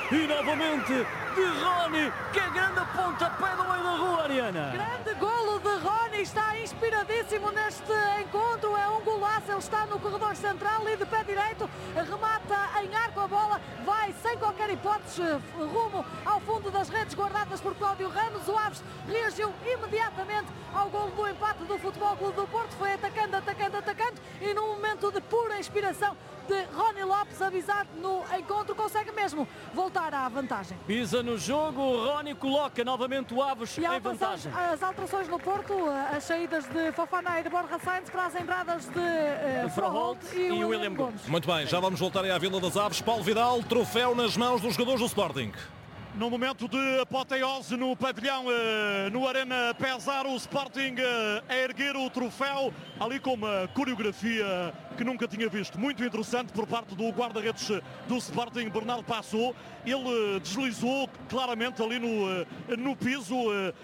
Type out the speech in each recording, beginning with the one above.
e novamente de Rony, que é grande pontapé do meio da rua, Ariana. Grande golo de Rony, está inspiradíssimo neste encontro, é um golaço, ele está no corredor central e de pé direito, remata em arco a bola, vai sem qualquer hipótese rumo ao fundo das redes guardadas por Cláudio Ramos. O Aves reagiu imediatamente ao golo do empate do Futebol Clube do Porto, foi atacando e num momento de pura inspiração de Rony Lopes, avisado no encontro, consegue mesmo voltar à vantagem. Pisa no jogo, o Rony coloca novamente o Aves em vantagem. As alterações no Porto, as saídas de Fofana e de Borja Sainz para as entradas de Froholt e William Gomes. Muito bem, já vamos voltar aí à Vila das Aves. Paulo Vidal, troféu nas mãos dos jogadores do Sporting. No momento de apoteose no pavilhão, no Arena Pesaro, o Sporting a erguer o troféu, ali com uma coreografia que nunca tinha visto. Muito interessante por parte do guarda-redes do Sporting, Bernardo Passou. Ele deslizou claramente ali no piso,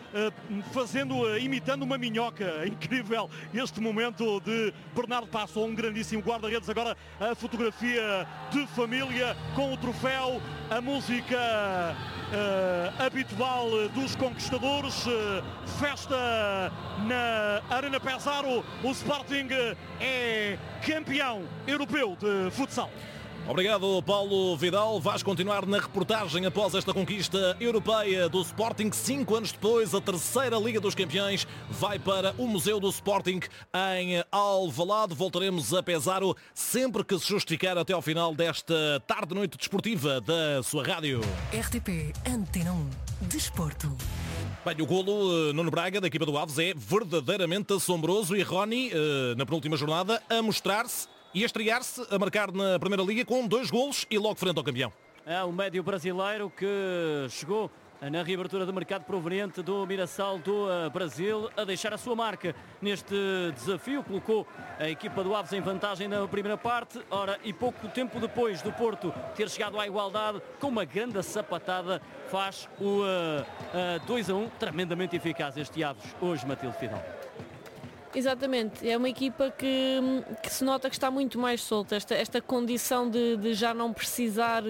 imitando uma minhoca. Incrível este momento de Bernardo Passou, um grandíssimo guarda-redes. Agora a fotografia de família com o troféu, a música habitual dos conquistadores, festa na Arena Pesaro. O Sporting é campeão europeu de futsal. Obrigado, Paulo Vidal. Vais continuar na reportagem após esta conquista europeia do Sporting. 5 anos depois, a terceira Liga dos Campeões vai para o Museu do Sporting em Alvalade. Voltaremos a Pesaro sempre que se justificar até ao final desta tarde-noite desportiva da sua rádio. RTP Antena 1 Desporto. Bem, o golo Nuno Braga da equipa do Aves é verdadeiramente assombroso e Rony, na penúltima jornada, a mostrar-se e a estrear-se, a marcar na Primeira Liga com 2 golos e logo frente ao campeão. É o médio brasileiro que chegou na reabertura de mercado proveniente do Mirassol do Brasil a deixar a sua marca neste desafio. Colocou a equipa do Aves em vantagem na primeira parte. Ora, e pouco tempo depois do Porto ter chegado à igualdade, com uma grande sapatada, faz o 2-1, tremendamente eficaz este Aves hoje, Matilde Fidal. Exatamente, é uma equipa que se nota que está muito mais solta, esta condição de já não precisar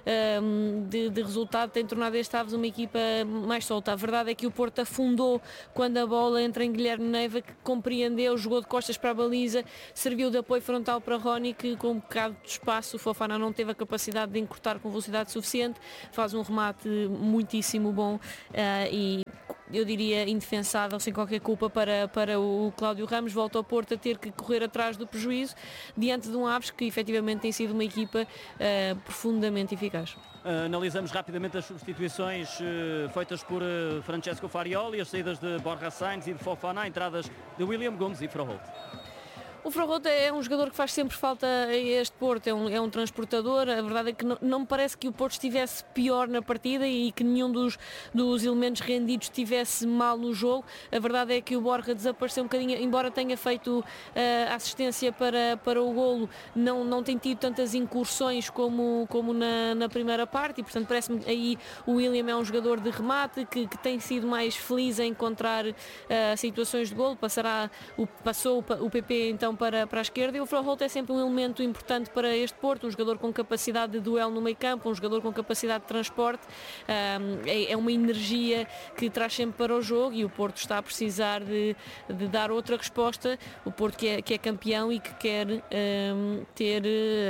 de resultado tem tornado este Aves uma equipa mais solta. A verdade é que o Porto afundou quando a bola entra em Guilherme Neiva, que compreendeu, jogou de costas para a baliza, serviu de apoio frontal para Rony, que com um bocado de espaço o Fofana não teve a capacidade de encurtar com velocidade suficiente, faz um remate muitíssimo bom e eu diria indefensável, sem qualquer culpa para o Cláudio Ramos. Volta ao Porto a ter que correr atrás do prejuízo diante de um Aves que efetivamente tem sido uma equipa profundamente eficaz. Analisamos rapidamente as substituições feitas por Francesco Farioli, as saídas de Borja Sainz e de Fofana, entradas de William Gomes e Froholt. O Froholt é um jogador que faz sempre falta a este Porto, é um transportador. A verdade é que não me parece que o Porto estivesse pior na partida e que nenhum dos elementos rendidos estivesse mal no jogo. A verdade é que o Borja desapareceu um bocadinho, embora tenha feito a assistência para o golo, não tem tido tantas incursões como na primeira parte e, portanto, parece-me aí o William é um jogador de remate que tem sido mais feliz em encontrar situações de golo. Passou o PP então para a esquerda e o Froholt é sempre um elemento importante para este Porto, um jogador com capacidade de duelo no meio campo, um jogador com capacidade de transporte, é uma energia que traz sempre para o jogo e o Porto está a precisar de dar outra resposta. O Porto que é campeão e que quer ter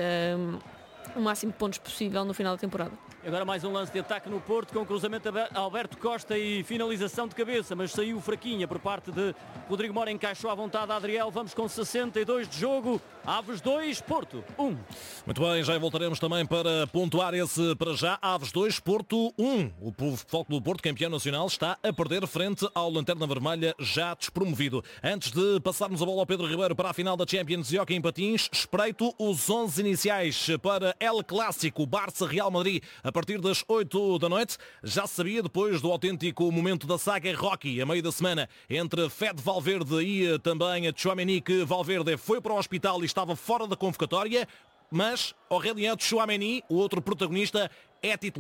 o máximo de pontos possível no final da temporada. Agora mais um lance de ataque no Porto com cruzamento a Alberto Costa e finalização de cabeça, mas saiu fraquinha por parte de Rodrigo Mora, encaixou à vontade a Adriel. Vamos com 62 de jogo, Aves 2, Porto 1. Muito bem, já voltaremos também para pontuar esse para já. Aves 2, Porto 1. O Futebol Clube do Porto, campeão nacional, está a perder frente ao Lanterna Vermelha, já despromovido. Antes de passarmos a bola ao Pedro Ribeiro para a final da Champions de Hóquei em Patins, espreito os 11 iniciais para El Clássico, Barça-Real Madrid, a partir das 8 da noite. Já se sabia, depois do autêntico momento da saga Rocky, a meio da semana, entre Fede Valverde e também Tchouaméni, que Valverde foi para o hospital e estava fora da convocatória, mas Aurélien Tchouaméni, o outro protagonista, é titular.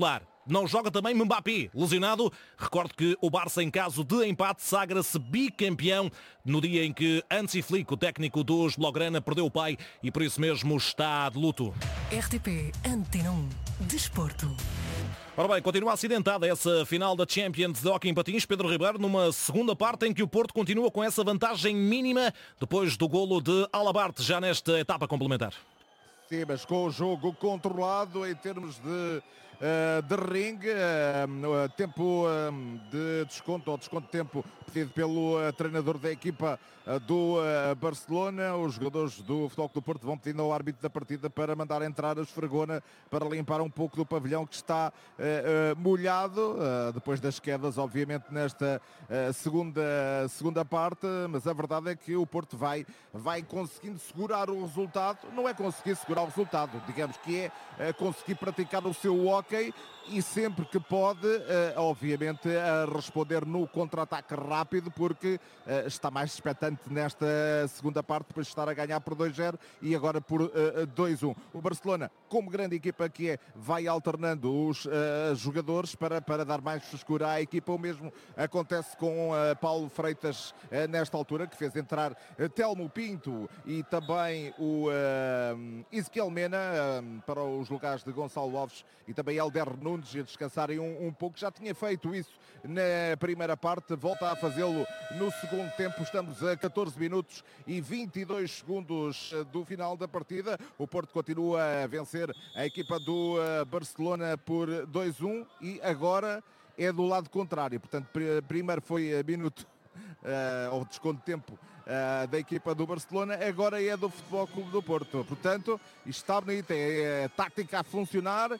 Não joga também Mbappé, lesionado. Recordo que o Barça, em caso de empate, sagra-se bicampeão no dia em que Hansi Flick, o técnico dos Blaugrana, perdeu o pai e por isso mesmo está de luto. RTP Antena 1 Desporto. Ora bem, continua acidentada essa final da Champions de Hóquei em Patins. Pedro Ribeiro, numa segunda parte em que o Porto continua com essa vantagem mínima depois do golo de Alabarte, já nesta etapa complementar. Sim, mas com o jogo controlado em termos de ringue, tempo de desconto, ou desconto de tempo pedido pelo treinador da equipa do Barcelona. Os jogadores do Futebol Clube do Porto vão pedindo ao árbitro da partida para mandar entrar a esfregona para limpar um pouco do pavilhão que está molhado, depois das quedas, obviamente, nesta segunda parte, mas a verdade é que o Porto vai conseguindo segurar o resultado. Não é conseguir segurar o resultado, digamos que é conseguir praticar o seu hóquei e sempre que pode, obviamente, responder no contra-ataque rápido, porque está mais expectante nesta segunda parte, depois de estar a ganhar por 2-0 e agora por 2-1. O Barcelona, como grande equipa que é, vai alternando os jogadores para dar mais frescura à equipa. O mesmo acontece com Paulo Freitas nesta altura, que fez entrar Telmo Pinto e também o Ezequiel Mena para os lugares de Gonçalo Alves e também Helder Nunes a descansarem um pouco. Já tinha feito isso na primeira parte, volta a fazê-lo no segundo tempo. Estamos a 14 minutos e 22 segundos do final da partida. O Porto continua a vencer a equipa do Barcelona por 2-1 e agora é do lado contrário. Portanto, primeiro foi minuto ou desconto de tempo da equipa do Barcelona, agora é do Futebol Clube do Porto. Portanto, isto está bonito, é a tática a funcionar.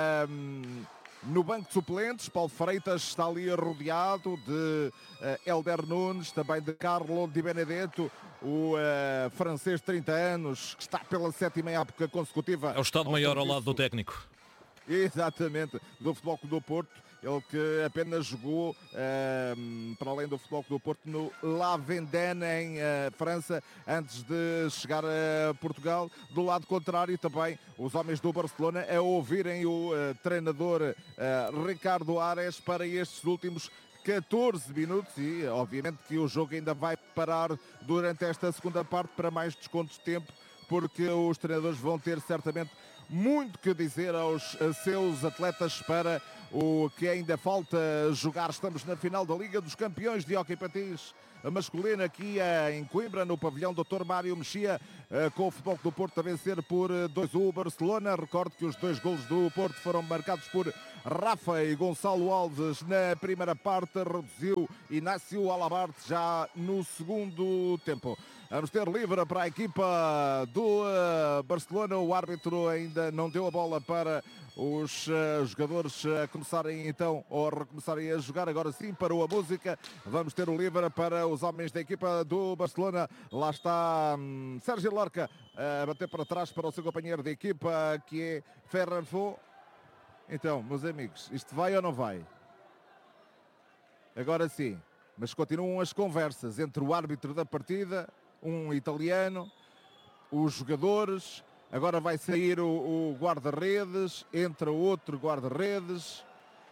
No banco de suplentes, Paulo Freitas está ali rodeado de Helder Nunes, também de Carlo Di Benedetto, o francês de 30 anos, que está pela 7ª época consecutiva. É o Estado-Maior ao lado do técnico. Exatamente, do Futebol Clube do Porto. Ele que apenas jogou, para além do Futebol Clube do Porto, no La Vendée, em França, antes de chegar a Portugal. Do lado contrário, também os homens do Barcelona a ouvirem o treinador Ricardo Ares para estes últimos 14 minutos e, obviamente, que o jogo ainda vai parar durante esta segunda parte para mais descontos de tempo, porque os treinadores vão ter certamente muito que dizer aos seus atletas para o que ainda falta jogar. Estamos na final da Liga dos Campeões de Hóquei Patins masculino aqui em Coimbra, no pavilhão Dr. Mário Mexia, com o Futebol do Porto a vencer por 2-1 o Barcelona. Recordo que os 2 golos do Porto foram marcados por Rafa e Gonçalo Alves na primeira parte. Reduziu Inácio Alabarte já no segundo tempo. Vamos ter livre para a equipa do Barcelona. O árbitro ainda não deu a bola para os jogadores começarem então, ou recomeçarem a jogar. Agora sim parou a música. Vamos ter o livre para os homens da equipa do Barcelona. Lá está Sérgio Lorca a bater para trás para o seu companheiro de equipa, que é Ferran Fo. Então, meus amigos, isto vai ou não vai? Agora sim. Mas continuam as conversas entre o árbitro da partida, um italiano, os jogadores. Agora vai sair o guarda-redes, entra outro guarda-redes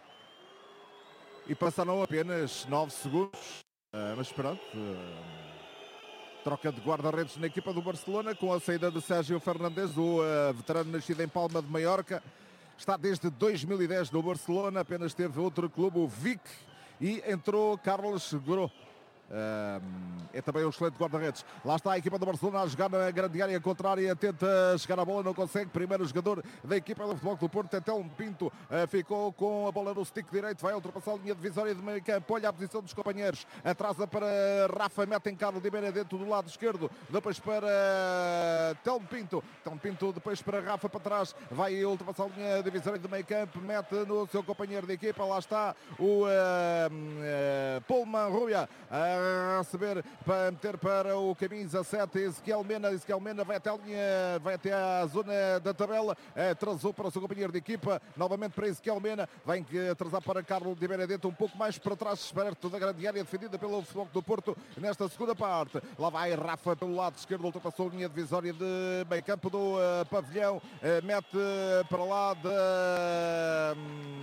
e passaram apenas 9 segundos. Mas pronto, troca de guarda-redes na equipa do Barcelona com a saída de Sérgio Fernandes, o veterano nascido em Palma de Maiorca. Está desde 2010 no Barcelona, apenas teve outro clube, o Vic, e entrou Carlos Goro. É também um excelente guarda-redes. Lá está a equipa do Barcelona a jogar na grande área contrária, tenta chegar à bola, não consegue. Primeiro jogador da equipa do Futebol do Porto, Telmo Pinto, ficou com a bola no stick direito, vai ultrapassar a linha divisória de meio campo, olha a posição dos companheiros, atrasa para Rafa, mete em Carlo Di Benedetto do lado esquerdo, depois para Telmo Pinto, depois para Rafa para trás, vai ultrapassar a linha divisória de meio campo, mete no seu companheiro de equipa. Lá está o Pullman Rubia a receber para meter para o camisa 7, Ezequiel Mena vai até a linha, vai até a zona da tabela, atrasou para o seu companheiro de equipa, novamente para Ezequiel Mena, vai atrasar para Carlo Di Benedetto, um pouco mais para trás, perto da grande área defendida pelo Futebol do Porto nesta segunda parte. Lá vai Rafa pelo lado esquerdo, ultrapassou a linha divisória de meio campo do pavilhão, mete para lá de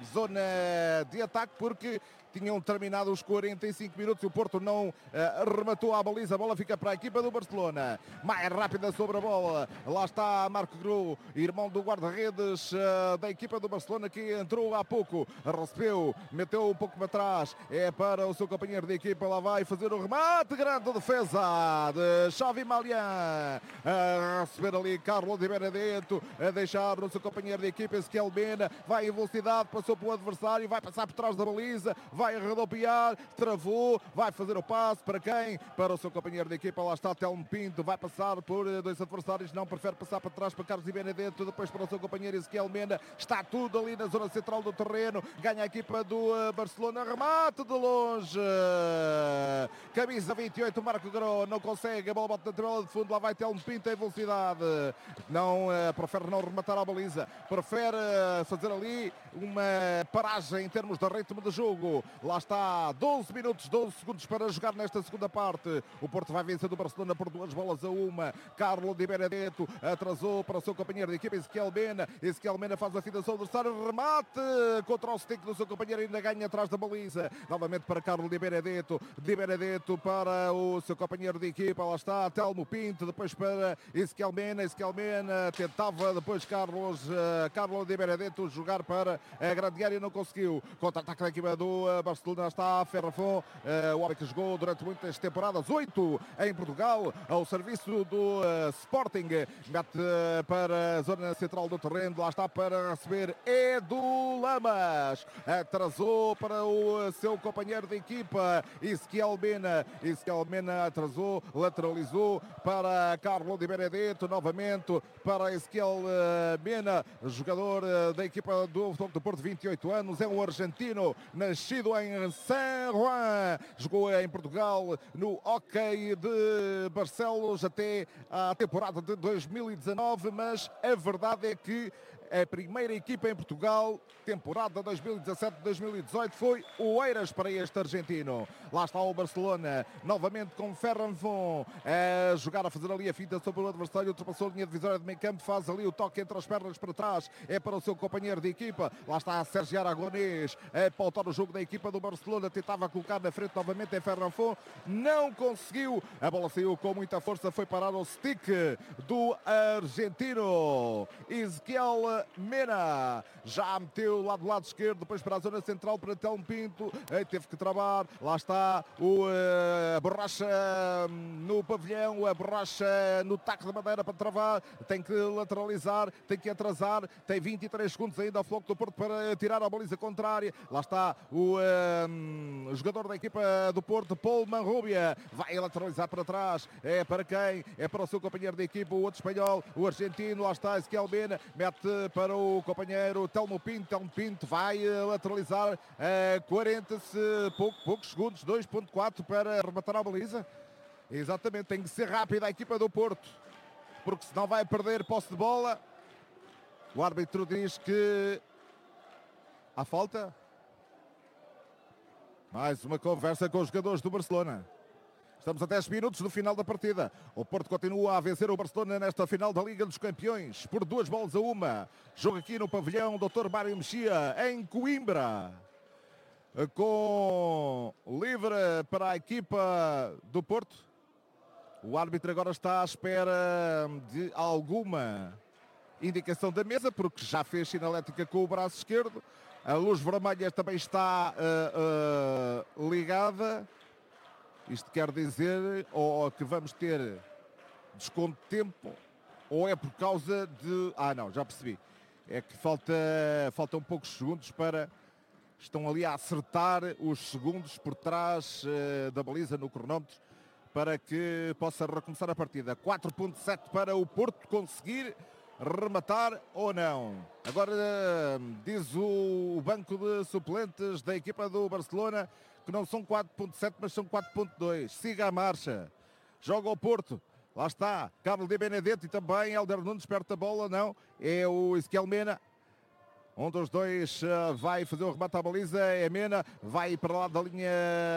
zona de ataque, porque tinham terminado os 45 minutos e o Porto não rematou a baliza. A bola fica para a equipa do Barcelona. Mais rápida sobre a bola. Lá está Marco Gru, irmão do guarda-redes da equipa do Barcelona, que entrou há pouco. Recebeu, meteu um pouco para trás. É para o seu companheiro de equipa. Lá vai fazer o remate. Grande defesa de Xavi Malian. A receber ali Carlos de Benedetto. A deixar o seu companheiro de equipa, Ezequiel Mena. Vai em velocidade, passou para o adversário. Vai passar por trás da baliza. Vai rodopiar, travou, vai fazer o passe para quem? Para o seu companheiro de equipa, lá está Telmo Pinto, vai passar por dois adversários, não prefere passar para trás para Carlos e Benedetto, depois para o seu companheiro Ezequiel Mena, está tudo ali na zona central do terreno, ganha a equipa do Barcelona, remate de longe, camisa 28, Marco Gro, não consegue, a bola bate na tabela de fundo, lá vai Telmo Pinto em velocidade, não, prefere não rematar a baliza, prefere fazer ali uma paragem em termos de ritmo de jogo. Lá está, 12 minutos, 12 segundos para jogar nesta segunda parte. O Porto vai vencer do Barcelona por 2-1. Carlos de Benedetto atrasou para o seu companheiro de equipa, Ezequiel Mena. Ezequiel Mena faz a fitação do adversário, remate contra o stick do seu companheiro, ainda ganha atrás da baliza. Novamente para Carlos de Benedetto. De Benedetto para o seu companheiro de equipa. Lá está, Telmo Pinto. Depois para Ezequiel Mena. Ezequiel Mena tentava depois Carlos de Benedetto jogar para a grande área, não conseguiu. Contra-ataque da equipa do Barcelona, está Ferrafon, o homem que jogou durante muitas temporadas, 8 em Portugal, ao serviço do Sporting, mete para a zona central do terreno, lá está para receber Edu Lamas, atrasou para o seu companheiro de equipa, Ezequiel Mena atrasou, lateralizou para Carlos de Benedetto, novamente para Ezequiel Mena, jogador da equipa do Porto, 28 anos, é um argentino, nascido em San Juan, jogou em Portugal no Hockey de Barcelos até a temporada de 2019, mas a verdade é que a primeira equipa em Portugal, temporada 2017-2018, foi o Eiras para este argentino. Lá está o Barcelona, novamente com Ferran Von, a jogar, a fazer ali a fita sobre o adversário, ultrapassou a linha divisória de meio campo, faz ali o toque entre as pernas para trás, é para o seu companheiro de equipa. Lá está Sérgio Aragonês, a pautar o jogo da equipa do Barcelona, tentava colocar na frente novamente em Ferran Von, não conseguiu, a bola saiu com muita força, foi parar o stick do argentino. Ezequiel Mena já meteu lá do lado esquerdo, depois para a zona central para Telmo Pinto, teve que travar, lá está a borracha no pavilhão, a borracha no taco de madeira para travar, tem que lateralizar, tem que atrasar, tem 23 segundos ainda ao Floco do Porto para tirar a baliza contrária, lá está o jogador da equipa do Porto, Paul Manrubia, vai lateralizar para trás, é para quem? É para o seu companheiro de equipa, o outro espanhol, o argentino, lá está Ezequiel Mena, mete para o companheiro Telmo Pinto vai lateralizar a 40 poucos segundos, 2.4 para rematar a baliza. Exatamente, tem que ser rápida a equipa do Porto, porque senão vai perder posse de bola. O árbitro diz que há falta. Mais uma conversa com os jogadores do Barcelona. Estamos a 10 minutos do final da partida. O Porto continua a vencer o Barcelona nesta final da Liga dos Campeões por 2-1. Jogo aqui no pavilhão Dr. Mário Mexia, em Coimbra. Com livre para a equipa do Porto. O árbitro agora está à espera de alguma indicação da mesa, porque já fez sinalética com o braço esquerdo. A luz vermelha também está ligada. Isto quer dizer ou que vamos ter desconto de tempo, ou é por causa de... não, já percebi. É que faltam poucos segundos para... Estão ali a acertar os segundos por trás da baliza no cronómetro para que possa recomeçar a partida. 4.7 para o Porto conseguir rematar ou não. Agora diz o banco de suplentes da equipa do Barcelona que não são 4.7, mas são 4.2. Siga a marcha. Joga o Porto. Lá está. Carlos de Benedetto e também Helder Nunes perto da bola. Não. É o Ezequiel Mena. Um dos dois vai fazer o remate à baliza. É Mena. Vai para lá da linha,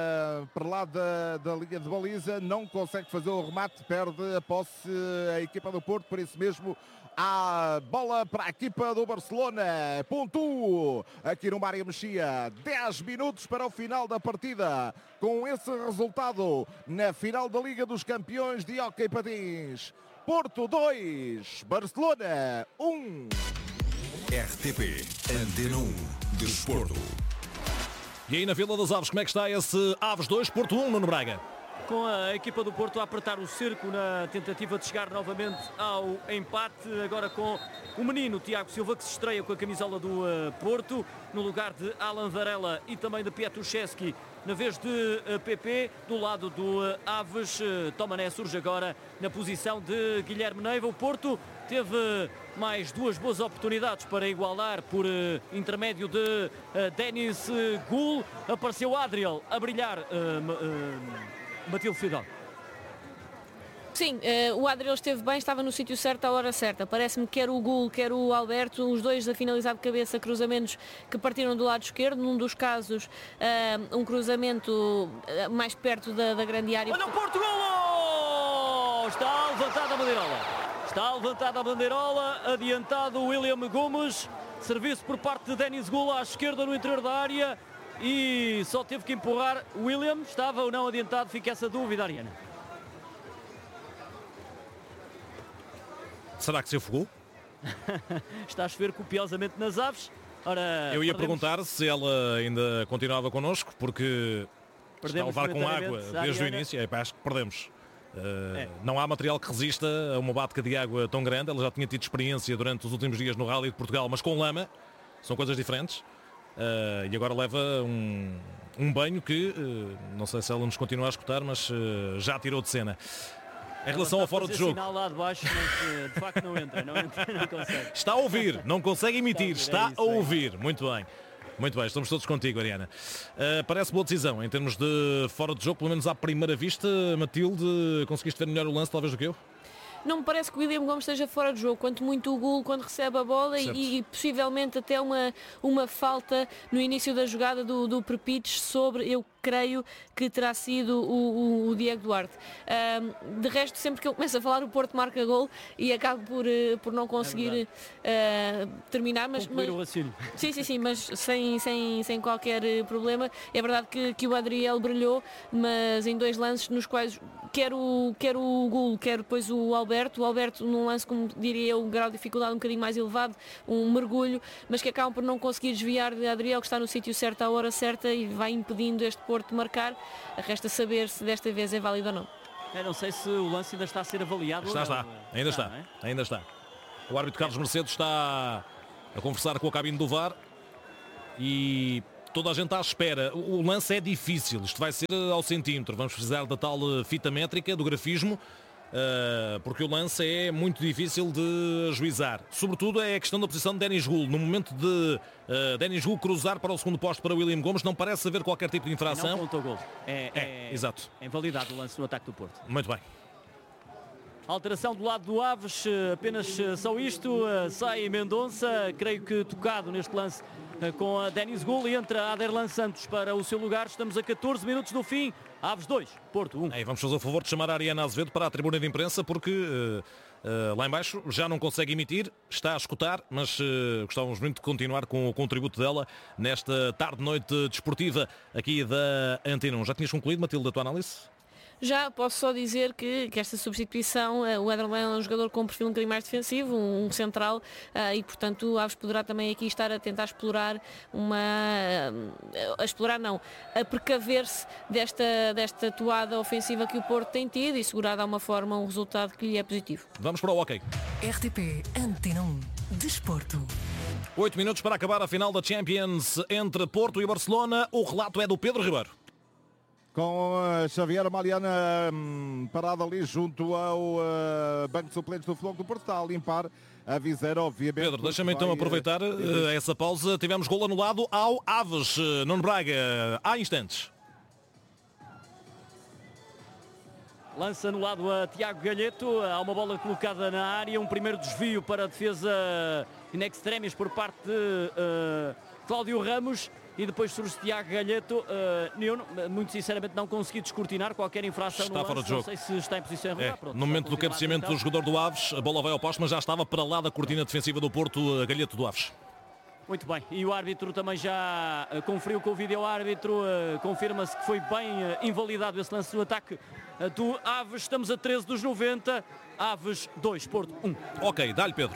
da linha de baliza. Não consegue fazer o remate. Perde a posse a equipa do Porto. Por isso mesmo A bola para a equipa do Barcelona. Ponto aqui no Mário Mexia. 10 minutos para o final da partida. Com esse resultado na final da Liga dos Campeões de Hóquei Patins. Porto 2, Barcelona 1. RTP Antena 1 Desporto. E aí na Vila das Aves, como é que está esse Aves 2, Porto 1, Nuno Braga? Com a equipa do Porto a apertar o cerco na tentativa de chegar novamente ao empate, agora com o menino Tiago Silva, que se estreia com a camisola do Porto, no lugar de Alan Varela e também de Piatuszewski, na vez de PP, do lado do Aves. Tomané surge agora na posição de Guilherme Neiva. O Porto teve mais duas boas oportunidades para igualar por intermédio de Denis Gul. Apareceu Adriel a brilhar. Matilde Fidal. Sim, o Adriel esteve bem, estava no sítio certo à hora certa. Parece-me que quer o Gul, quer o Alberto, os dois a finalizar de cabeça cruzamentos que partiram do lado esquerdo. Num dos casos, um cruzamento mais perto da grande área. Olha o Porto, golo! Está levantada a bandeirola. Está levantada a bandeirola, adiantado o William Gomes. Serviço por parte de Denis Gul à esquerda no interior da área. E só teve que empurrar o William. Estava ou não adiantado? Fica essa dúvida, Ariana. Será que se afogou? Está a chover copiosamente nas Aves. Ora, eu ia perguntar se ela ainda continuava connosco, porque está a levar com água desde o início. Acho que perdemos. Não há material que resista a uma bateca de água tão grande. Ela já tinha tido experiência durante os últimos dias no Rally de Portugal, mas com lama. São coisas diferentes. E agora leva um banho que não sei se ela nos continua a escutar, mas já tirou de cena. Em relação ao fora de jogo, lá de baixo, mas de facto não entra, não consegue. Está a ouvir, não consegue emitir, está a ouvir. Muito bem, estamos todos contigo, Ariana. Parece boa decisão em termos de fora de jogo, pelo menos à primeira vista. Matilde, conseguiste ver melhor o lance talvez do que eu? Não me parece que o William Gomes esteja fora de jogo, quanto muito o Gul quando recebe a bola e possivelmente até uma falta no início da jogada do Prepich sobre, eu creio que terá sido o Diego Duarte. De resto, sempre que eu começo a falar, o Porto marca gol e acabo por não conseguir terminar. Mas o raciocínio. Sim, mas sem qualquer problema. É verdade que o Adriel brilhou, mas em dois lances nos quais quer o Gul, quer depois o Alberto num lance, como diria eu, um grau de dificuldade um bocadinho mais elevado, um mergulho, mas que acabam por não conseguir desviar de Adriel, que está no sítio certo à hora certa e vai impedindo este Porto de marcar. Resta saber se desta vez é válido ou não. Eu não sei se o lance ainda está a ser avaliado. Ainda está. O árbitro Carlos Mercedes está a conversar com a cabine do VAR e toda a gente está à espera. O lance é difícil, isto vai ser ao centímetro. Vamos precisar da tal fita métrica, do grafismo, porque o lance é muito difícil de ajuizar. Sobretudo é a questão da posição de Denis Gul. No momento de Denis Gul cruzar para o segundo posto para William Gomes, não parece haver qualquer tipo de infração. Não contou gol. Exato. É invalidado o lance no ataque do Porto. Muito bem. Alteração do lado do Aves, apenas só isto. Sai Mendonça, creio que tocado neste lance com a Denis Gul, e entra Aderlan Santos para o seu lugar. Estamos a 14 minutos do fim. Aves 2, Porto 1. Vamos fazer o favor de chamar a Ariana Azevedo para a tribuna de imprensa, porque lá em baixo já não consegue emitir, está a escutar, mas gostávamos muito de continuar com o contributo dela nesta tarde-noite desportiva aqui da Antena 1. Já tinhas concluído, Matilde, a tua análise? Já posso só dizer que esta substituição, o Adriel é um jogador com um perfil um bocadinho mais defensivo, um central, e portanto o Aves poderá também aqui estar a tentar explorar a precaver-se desta toada ofensiva que o Porto tem tido e segurar de alguma forma um resultado que lhe é positivo. Vamos para o hockey. RTP Antena 1 Desporto. 8 minutos para acabar a final da Champions entre Porto e Barcelona. O relato é do Pedro Ribeiro. Com Xavier Mariana parado ali junto ao banco de suplentes do Futebol do Porto, está a limpar a viseira, obviamente. Pedro, deixa-me então aproveitar essa pausa. Tivemos gol anulado ao Aves, Nuno Braga, há instantes. Lance anulado a Tiago Galheto. Há uma bola colocada na área, um primeiro desvio para a defesa in extremis por parte de Cláudio Ramos. e depois surge Tiago Galheto. Eu, muito sinceramente, não consegui descortinar qualquer infração Está no fora lance. de jogo. Não sei se está em posição irregular. Pronto, No momento do confirmado, cabeceamento então. do jogador do Aves, a bola vai ao poste, mas já estava para lá da cortina defensiva do Porto, Galheto do Aves. Muito bem, e o árbitro também já conferiu com o vídeo-árbitro, confirma-se que foi bem invalidado esse lance do ataque do Aves. Estamos a 13 dos 90, Aves 2, Porto 1. Ok, dá-lhe Pedro.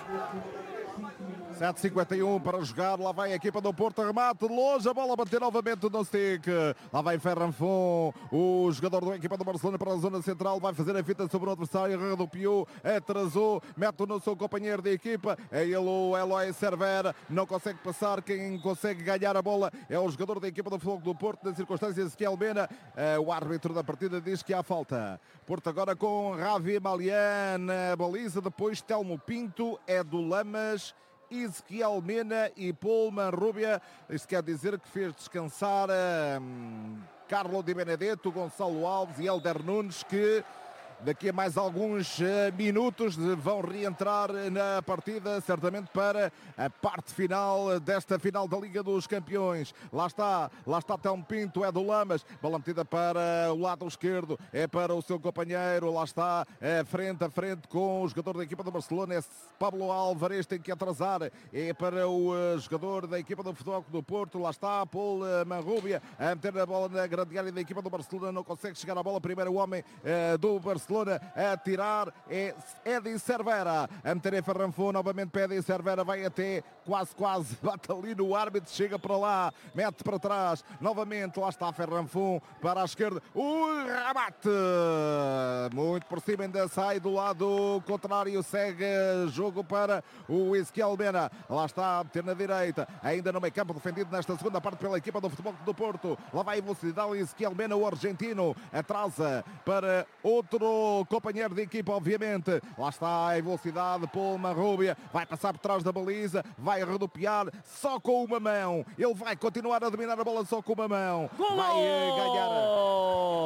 7:51 para jogar, lá vai a equipa do Porto, remate de longe, a bola a bater novamente no stick, lá vai Ferranfon, o jogador da equipa do Barcelona para a zona central, vai fazer a fita sobre o adversário, rodopiou, atrasou, mete no seu companheiro de equipa, é ele o Eloy Cervera, não consegue passar, quem consegue ganhar a bola é o jogador da equipa do Fogo do Porto, na circunstância Ezequiel Mena, o árbitro da partida diz que há falta. Porto agora com Ravi Malian na baliza, depois Telmo Pinto, Edu Lamas, Ezequiel Mena e Paul Manrubia. Isto quer dizer que fez descansar Carlo Di Benedetto, Gonçalo Alves e Helder Nunes, que daqui a mais alguns minutos vão reentrar na partida, certamente para a parte final desta final da Liga dos Campeões. Lá está Telmo Pinto, é do Lamas, bola metida para o lado esquerdo, é para o seu companheiro, lá está, frente a frente com o jogador da equipa do Barcelona, é Pablo Alvarez, tem que atrasar, é para o jogador da equipa do Futebol Clube do Porto, lá está Paul Manrubia, a meter a bola na grande área da equipa do Barcelona, não consegue chegar à bola, primeiro o homem do Barcelona a tirar é Edi Cervera, a meter em Ferranfon, novamente para Edi Cervera, vai até quase, bate ali no árbitro, chega para lá, mete para trás, novamente, lá está Ferranfon, para a esquerda, o remate, muito por cima, ainda sai do lado contrário, segue jogo para o Ezequiel Mena, lá está a meter na direita, ainda no meio campo, defendido nesta segunda parte pela equipa do Futebol do Porto, lá vai a velocidade, Ezequiel Mena, o argentino, atrasa para outro companheiro de equipa, obviamente. Lá está a velocidade, Paul Manrubia vai passar por trás da baliza, vai rodopiar só com uma mão. Ele vai continuar a dominar a bola só com uma mão. Golo! Vai ganhar.